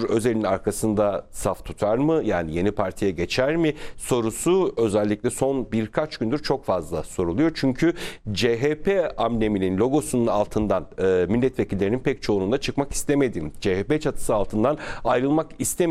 Özel'in arkasında saf tutar mı? Yani yeni partiye geçer mi? Sorusu özellikle son birkaç gündür çok fazla soruluyor. Çünkü CHP ambleminin logosunun altından milletvekillerinin pek çoğunun da çıkmak istemediğini, CHP çatısı altından ayrılmak istemediğini